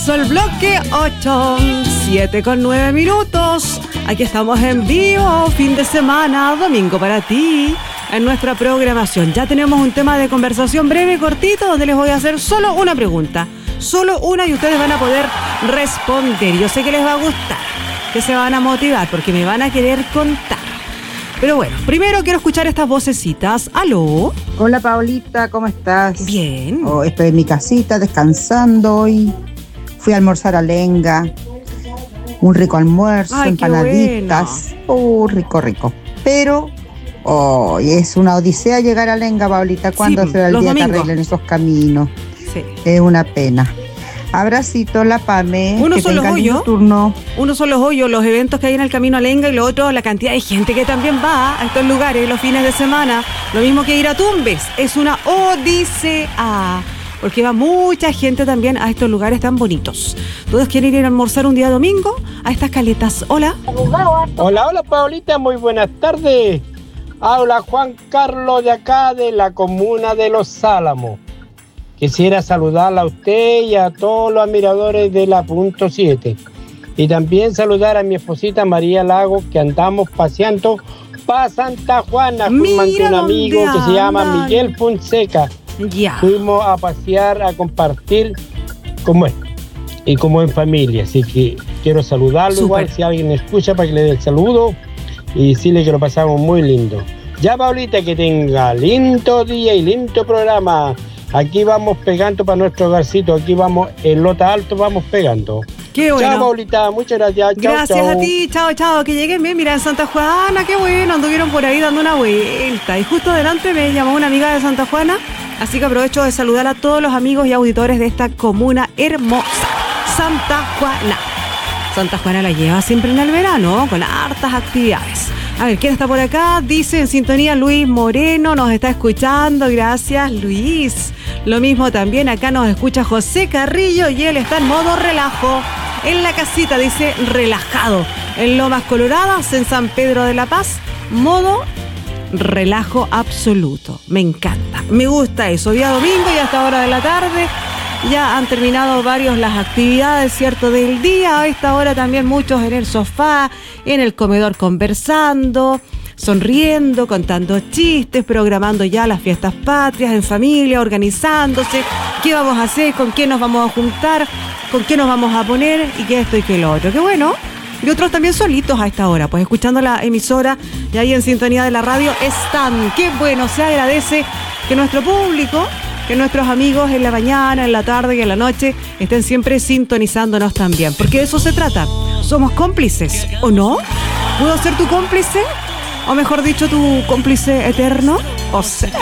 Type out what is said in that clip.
Comenzó el bloque 8, 7:09. Aquí estamos en vivo, fin de semana, domingo para ti, en nuestra programación. Ya tenemos un tema de conversación breve y cortito, donde les voy a hacer solo una pregunta. Solo una, y ustedes van a poder responder. Yo sé que les va a gustar, que se van a motivar, porque me van a querer contar. Pero bueno, primero quiero escuchar estas vocecitas. ¿Aló? Hola, Paulita, ¿cómo estás? Bien. Estoy en mi casita descansando hoy. Fui a almorzar a Lenga. Un rico almuerzo, ay, empanaditas. Bueno. Rico. Pero es una odisea llegar a Lenga, Paulita. ¿Cuándo sí, será el día domingos que arreglen esos caminos? Sí. Es una pena. Abracito, la Pame. Uno que son los tenga lindo hoyos. turno. Uno son los hoyos, los eventos que hay en el camino a Lenga, y lo otro, la cantidad de gente que también va a estos lugares los fines de semana. Lo mismo que ir a Tumbes. Es una odisea, porque va mucha gente también a estos lugares tan bonitos. Todos quieren ir a almorzar un día domingo a estas caletas. Hola. Hola, Paulita, muy buenas tardes. Habla Juan Carlos de acá, de la comuna de Los Álamos. Quisiera saludarla a usted y a todos los admiradores de la Punto 7. Y también saludar a mi esposita María Lago, que andamos paseando para Santa Juana. Fuimos ante un amigo que se llama Miguel Fonseca. Ya. Fuimos a pasear, a compartir como es y como en familia. Así que quiero saludarlo. Super. Igual si alguien escucha, para que le dé el saludo y decirle que lo pasamos muy lindo. Ya, Paulita, que tenga lindo día y lindo programa. Aquí vamos pegando para nuestro hogarcito. Aquí vamos en Lota Alto, vamos pegando. Qué bueno. Chao, Paulita, muchas gracias. Gracias chao. a ti, chao, que lleguen bien. Mira, en Santa Juana, qué bueno, anduvieron por ahí dando una vuelta. Y justo delante me llamó una amiga de Santa Juana, así que aprovecho de saludar a todos los amigos y auditores de esta comuna hermosa, Santa Juana. Santa Juana la lleva siempre en el verano, con hartas actividades. A ver, ¿quién está por acá? Dice en sintonía Luis Moreno, nos está escuchando. Gracias, Luis. Lo mismo también acá nos escucha José Carrillo, y él está en modo relajo. En la casita, dice, relajado. En Lomas Coloradas, en San Pedro de la Paz, modo relajo absoluto. Me encanta, me gusta eso. Día domingo y hasta hora de la tarde. Ya han terminado varios las actividades, ¿cierto?, del día. A esta hora también muchos en el sofá, en el comedor conversando, sonriendo, contando chistes, programando ya las fiestas patrias en familia, organizándose. ¿Qué vamos a hacer? ¿Con quién nos vamos a juntar? ¿Con qué nos vamos a poner? Y que esto y que lo otro. ¡Qué bueno! Y otros también solitos a esta hora, pues escuchando la emisora y ahí en sintonía de la radio están. ¡Qué bueno! Se agradece que nuestro público, que nuestros amigos en la mañana, en la tarde y en la noche estén siempre sintonizándonos también, porque de eso se trata. Somos cómplices, ¿o no? ¿Puedo ser tu cómplice? O mejor dicho, tu cómplice eterno. O sea,